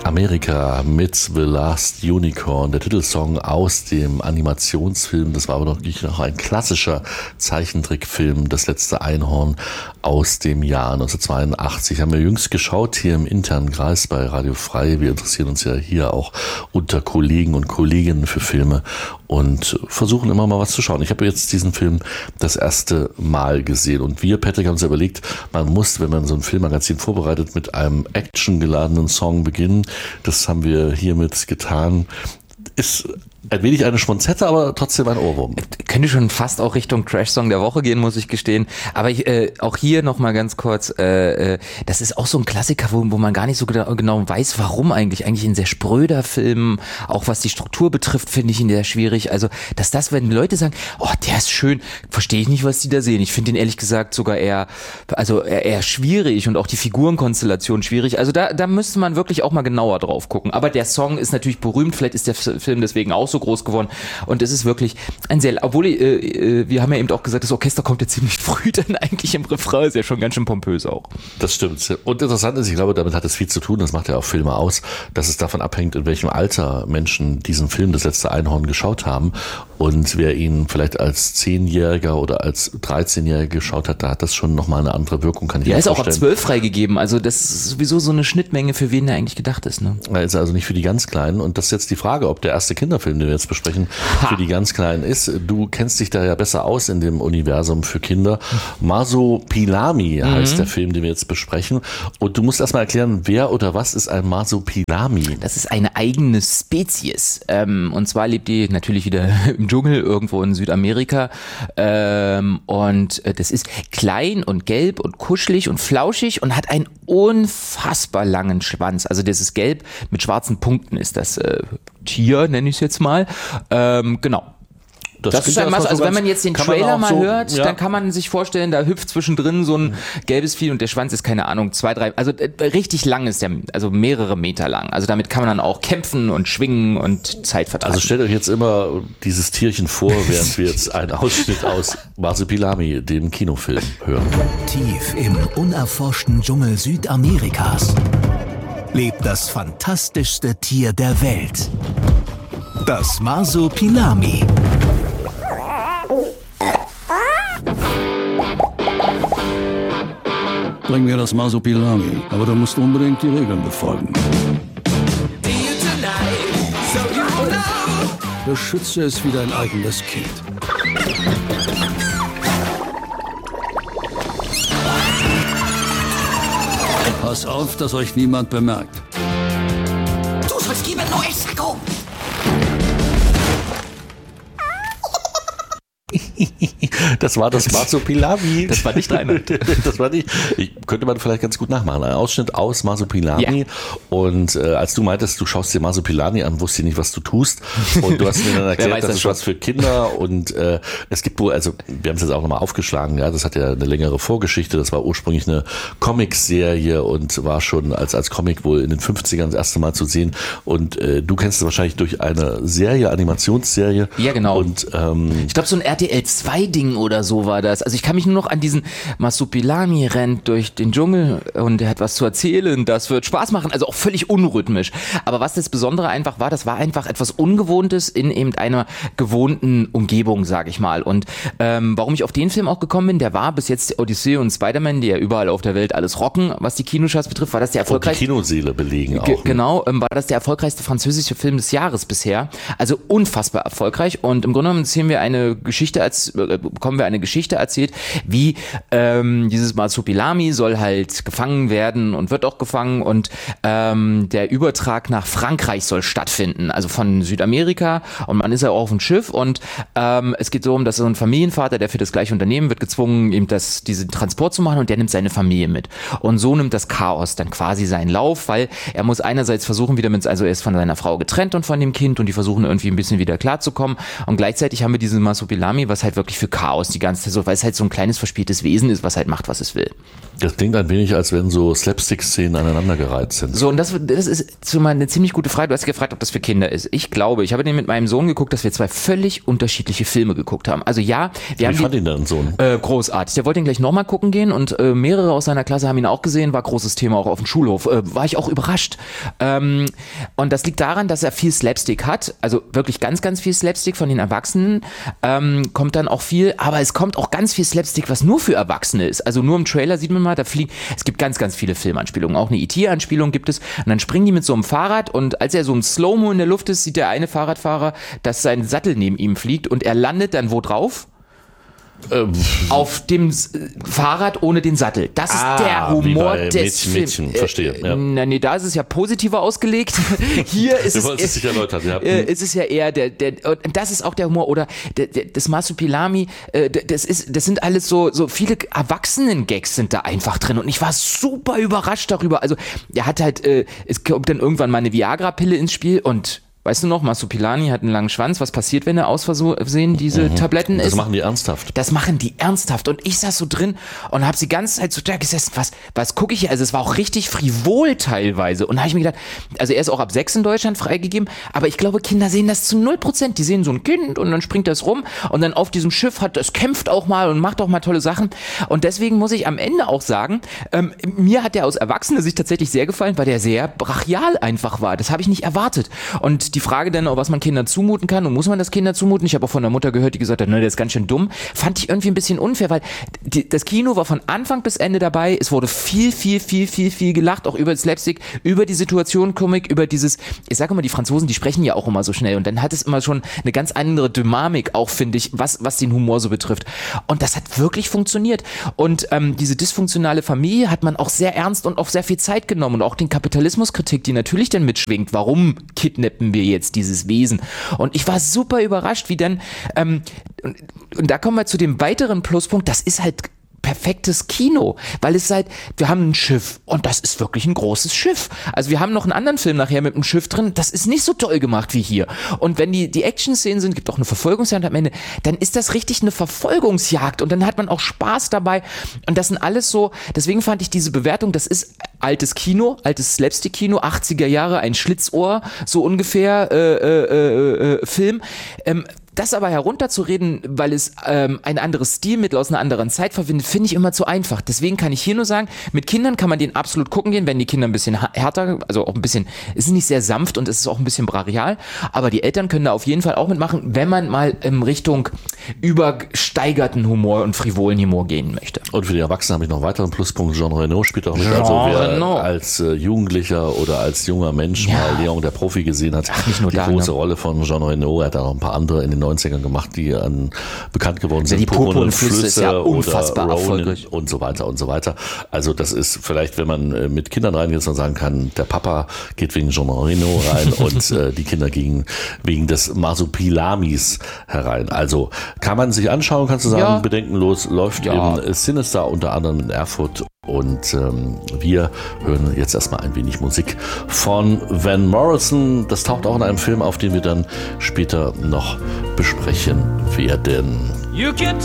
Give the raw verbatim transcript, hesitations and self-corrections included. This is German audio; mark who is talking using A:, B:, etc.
A: Amerika mit The Last Unicorn, der Titelsong aus dem Animationsfilm. Das war aber noch nicht noch ein klassischer Zeichentrickfilm, Das letzte Einhorn aus dem Jahr neunzehnhundertzweiundachtzig. Haben wir jüngst geschaut hier im internen Kreis bei Radio Frei. Wir interessieren uns ja hier auch unter Kollegen und Kolleginnen für Filme und versuchen immer mal was zu schauen. Ich habe jetzt diesen Film das erste Mal gesehen und wir, Patrick, haben uns überlegt, man muss, wenn man so ein Filmmagazin vorbereitet, mit einem actiongeladenen Song beginnen. Das haben wir hiermit getan. Ist ein wenig eine Schmonzette, aber trotzdem ein Ohrwurm.
B: Könnte schon fast auch Richtung Trash-Song der Woche gehen, muss ich gestehen. Aber ich, äh, auch hier nochmal ganz kurz, äh, äh, das ist auch so ein Klassiker, wo, wo man gar nicht so genau, genau weiß, warum eigentlich. Eigentlich ein sehr spröder Film. Auch was die Struktur betrifft, finde ich ihn sehr schwierig. Also, dass das, wenn Leute sagen, oh, der ist schön, verstehe ich nicht, was die da sehen. Ich finde ihn ehrlich gesagt sogar eher, also eher, eher schwierig und auch die Figurenkonstellation schwierig. Also da, da müsste man wirklich auch mal genauer drauf gucken. Aber der Song ist natürlich berühmt, vielleicht ist der Film deswegen auch so groß geworden und es ist wirklich ein sehr, obwohl äh, äh, wir haben ja eben auch gesagt, das Orchester kommt ja ziemlich früh dann eigentlich im Refrain, ist ja schon ganz schön pompös auch.
A: Das stimmt. Und interessant ist, ich glaube, damit hat es viel zu tun, das macht ja auch Filme aus, dass es davon abhängt, in welchem Alter Menschen diesen Film Das letzte Einhorn geschaut haben und wer ihn vielleicht als Zehnjähriger oder als dreizehnjähriger geschaut hat, da hat das schon nochmal eine andere Wirkung, kann ich mir vorstellen.
B: Der ist auch ab zwölf freigegeben, also das ist sowieso so eine Schnittmenge, für wen der eigentlich gedacht ist. Ne?
A: Er ist also nicht für die ganz Kleinen und das ist jetzt die Frage, ob der erste Kinderfilm, den wir jetzt besprechen, ha. für die ganz Kleinen ist. Du kennst dich da ja besser aus in dem Universum für Kinder. Masopilami mhm. heißt der Film, den wir jetzt besprechen. Und du musst erstmal erklären, wer oder was ist ein Masopilami?
B: Das ist eine eigene Spezies. Ähm, und zwar lebt die natürlich wieder im Dschungel irgendwo in Südamerika. Ähm, und das ist klein und gelb und kuschelig und flauschig und hat einen unfassbar langen Schwanz. Also das ist gelb mit schwarzen Punkten ist das äh, Tier, nenne ich es jetzt mal. Ähm, genau. Das, das ist ein Maß, also wenn man jetzt den Trailer mal so, hört, ja. dann kann man sich vorstellen, da hüpft zwischendrin so ein gelbes Vieh und der Schwanz ist, keine Ahnung, zwei, drei, also äh, richtig lang ist der, also mehrere Meter lang. Also damit kann man dann auch kämpfen und schwingen und Zeit vertreiben.
A: Also stellt euch jetzt immer dieses Tierchen vor, während wir jetzt einen Ausschnitt aus Masopilami, dem Kinofilm, hören.
C: Tief im unerforschten Dschungel Südamerikas lebt das fantastischste Tier der Welt. Das Masopilami.
D: Bring mir das Masopilami, aber du musst unbedingt die Regeln befolgen. Beschütze es wie dein eigenes Kind. Pass auf, dass euch niemand bemerkt.
E: Du sollst lieber nur Sacko.
A: Das war das Masopilami.
B: Das war nicht deiner.
A: Das war nicht. Ich, könnte man vielleicht ganz gut nachmachen. Ein Ausschnitt aus Masopilami. Ja. Und äh, als du meintest, du schaust dir Masopilami an, wusste ich nicht, was du tust. Und du hast mir dann erklärt, das ist was für Kinder. Und äh, es gibt wohl, also wir haben es jetzt auch nochmal aufgeschlagen, ja, das hat ja eine längere Vorgeschichte. Das war ursprünglich eine Comic-Serie und war schon als, als Comic wohl in den fünfzigern das erste Mal zu sehen. Und äh, du kennst es wahrscheinlich durch eine Serie, Animationsserie.
B: Ja, genau.
A: Und ähm,
B: ich glaube, so ein R T L zwei Ding oder so war das. Also ich kann mich nur noch an diesen Masopilami rennt durch den Dschungel und er hat was zu erzählen. Das wird Spaß machen. Also auch völlig unrhythmisch. Aber was das Besondere einfach war, das war einfach etwas Ungewohntes in eben einer gewohnten Umgebung, sage ich mal. Und ähm, warum ich auf den Film auch gekommen bin, der war bis jetzt Odyssey und Spider-Man, die ja überall auf der Welt alles rocken, was die Kinocharts betrifft, war das der erfolgreichste.
A: Und die Kinoseele belegen auch.
B: G- genau, ähm, war das der erfolgreichste französische Film des Jahres bisher. Also unfassbar erfolgreich. Und im Grunde genommen sehen wir eine Geschichte als bekommen wir eine Geschichte erzählt, wie ähm, dieses Masopilami soll halt gefangen werden und wird auch gefangen und ähm, der Übertrag nach Frankreich soll stattfinden, also von Südamerika und man ist ja auch auf dem Schiff und ähm, es geht so um, dass so ein Familienvater, der für das gleiche Unternehmen wird gezwungen, eben das, diesen Transport zu machen und der nimmt seine Familie mit und so nimmt das Chaos dann quasi seinen Lauf, weil er muss einerseits versuchen, wieder mit, also er ist von seiner Frau getrennt und von dem Kind und die versuchen irgendwie ein bisschen wieder klarzukommen und gleichzeitig haben wir diesen Masopilami, was halt halt wirklich für Chaos die ganze Zeit so, weil es halt so ein kleines verspieltes Wesen ist, was halt macht, was es will.
A: Das klingt ein wenig, als wenn so Slapstick-Szenen aneinandergereiht sind.
B: So, und das, das ist zumal eine ziemlich gute Frage. Du hast gefragt, ob das für Kinder ist. Ich glaube, ich habe den mit meinem Sohn geguckt, dass wir zwei völlig unterschiedliche Filme geguckt haben. Also ja, wir
A: Wie
B: haben
A: fand
B: die,
A: ihn dein Sohn?
B: Äh, großartig. Der wollte ihn gleich nochmal gucken gehen und äh, mehrere aus seiner Klasse haben ihn auch gesehen. War großes Thema auch auf dem Schulhof. Äh, war ich auch überrascht. Ähm, und das liegt daran, dass er viel Slapstick hat. Also wirklich ganz, ganz viel Slapstick von den Erwachsenen. Ähm, kommt dann auch viel, aber es kommt auch ganz viel Slapstick, was nur für Erwachsene ist. Also nur im Trailer sieht man mal, da fliegt, es gibt ganz, ganz viele Filmanspielungen. Auch eine E T-Anspielung gibt es. Und dann springen die mit so einem Fahrrad und als er so im Slow-Mo in der Luft ist, sieht der eine Fahrradfahrer, dass sein Sattel neben ihm fliegt und er landet dann wo drauf?
A: Ähm.
B: Auf dem S- Fahrrad ohne den Sattel. Das ist
A: Ah,
B: der
A: wie
B: Humor
A: bei
B: des
A: Mädchen, Mädchen,
B: Films.
A: verstehe, ja.
B: Na, nee, da ist es ja positiver ausgelegt. Hier ist
A: Du
B: es,
A: wolltest es nicht erläutern, ja.
B: äh, ist es ja eher der, der, und das ist auch der Humor oder der, der, das Marsupilami, äh, das ist, das sind alles so, so viele Erwachsenen-Gags sind da einfach drin und ich war super überrascht darüber. Also, er hat halt, äh, es kommt dann irgendwann mal eine Viagra-Pille ins Spiel und weißt du noch, Marsupilami hat einen langen Schwanz. Was passiert, wenn er aus Versehen diese mhm. Tabletten
A: Das
B: isst?
A: machen die ernsthaft.
B: Das machen die ernsthaft. Und ich saß so drin und habe die ganze Zeit so da gesessen, was, was gucke ich hier? Also es war auch richtig frivol teilweise. Und da habe ich mir gedacht, also er ist auch ab sechs in Deutschland freigegeben, aber ich glaube, Kinder sehen das zu null Prozent. Die sehen so ein Kind und dann springt das rum und dann auf diesem Schiff hat, es kämpft auch mal und macht auch mal tolle Sachen. Und deswegen muss ich am Ende auch sagen, ähm, mir hat der aus erwachsener Sicht tatsächlich sehr gefallen, weil der sehr brachial einfach war. Das habe ich nicht erwartet. Und die Frage dann, was man Kindern zumuten kann und muss man das Kindern zumuten? Ich habe auch von der Mutter gehört, die gesagt hat, ne, der ist ganz schön dumm. Fand ich irgendwie ein bisschen unfair, weil die, das Kino war von Anfang bis Ende dabei. Es wurde viel, viel, viel, viel, viel gelacht, auch über das Slapstick, über die Situation Komik, über dieses, ich sage immer, die Franzosen, die sprechen ja auch immer so schnell und dann hat es immer schon eine ganz andere Dynamik auch, finde ich, was, was den Humor so betrifft. Und das hat wirklich funktioniert. Und ähm, diese dysfunktionale Familie hat man auch sehr ernst und auch sehr viel Zeit genommen und auch den Kapitalismuskritik, die natürlich dann mitschwingt. Warum kidnappen wir jetzt diese dieses Wesen. Und ich war super überrascht, wie dann, ähm, und, und da kommen wir zu dem weiteren Pluspunkt, das ist halt perfektes Kino, weil es halt, wir haben ein Schiff und das ist wirklich ein großes Schiff. Also wir haben noch einen anderen Film nachher mit einem Schiff drin, das ist nicht so toll gemacht wie hier. Und wenn die, die Action-Szenen sind, gibt auch eine Verfolgungsjagd am Ende, dann ist das richtig eine Verfolgungsjagd und dann hat man auch Spaß dabei und das sind alles so, deswegen fand ich diese Bewertung, das ist altes Kino, altes Slapstick-Kino, achtziger Jahre, ein Schlitzohr, so ungefähr äh, äh, äh, Film. Ähm, Das aber herunterzureden, weil es ähm, ein anderes Stilmittel aus einer anderen Zeit verwendet, finde ich immer zu einfach. Deswegen kann ich hier nur sagen, mit Kindern kann man den absolut gucken gehen, wenn die Kinder ein bisschen härter, also auch ein bisschen, es ist nicht sehr sanft und es ist auch ein bisschen brachial, aber die Eltern können da auf jeden Fall auch mitmachen, wenn man mal in Richtung übersteigerten Humor und frivolen Humor gehen möchte.
A: Und für die Erwachsenen habe ich noch einen weiteren Pluspunkt. Jean Reno spielt auch mit.
B: Jean
A: also wer
B: Reno.
A: als äh, Jugendlicher oder als junger Mensch
B: Ja.
A: mal Leon der Profi gesehen hat,
B: Ach, nicht nur
A: die
B: da,
A: große
B: ne?
A: Rolle von Jean Reno, er hat auch noch ein paar andere in den neunzigern gemacht, die an, bekannt geworden sind.
B: die Purpurnen
A: und
B: Flüsse ist ja
A: Flüsse
B: unfassbar
A: oder Ronin
B: erfolgreich.
A: und so weiter und so weiter. Also das ist vielleicht, wenn man äh, mit Kindern reingeht, dass man sagen kann, der Papa geht wegen Jean Reno rein und äh, die Kinder gehen wegen des Marsupilamis herein. Also kann man sich anschauen, kannst du sagen,
B: Ja.
A: bedenkenlos, läuft
B: Ja.
A: im Cinestar unter anderem in Erfurt. Und ähm, wir hören jetzt erstmal ein wenig Musik von Van Morrison. Das taucht auch in einem Film auf, den wir dann später noch besprechen werden.
F: You can